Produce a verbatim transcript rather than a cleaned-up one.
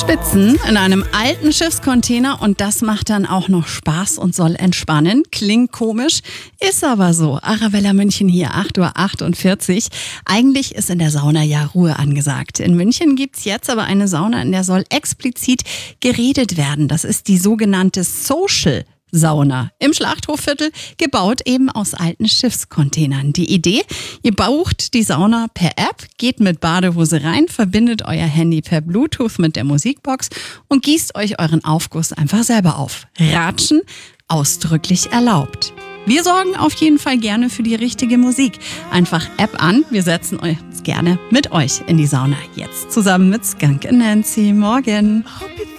Spitzen in einem alten Schiffscontainer und das macht dann auch noch Spaß und soll entspannen. Klingt komisch, ist aber so. Arabella München hier, acht Uhr achtundvierzig. Eigentlich ist in der Sauna ja Ruhe angesagt. In München gibt's jetzt aber eine Sauna, in der soll explizit geredet werden. Das ist die sogenannte Social Sauna im Schlachthofviertel, gebaut eben aus alten Schiffscontainern. Die Idee, ihr bucht die Sauna per App, geht mit Badehose rein, verbindet euer Handy per Bluetooth mit der Musikbox und gießt euch euren Aufguss einfach selber auf. Ratschen ausdrücklich erlaubt. Wir sorgen auf jeden Fall gerne für die richtige Musik. Einfach App an, wir setzen uns gerne mit euch in die Sauna. Jetzt zusammen mit Skunk and Nancy. Morgen.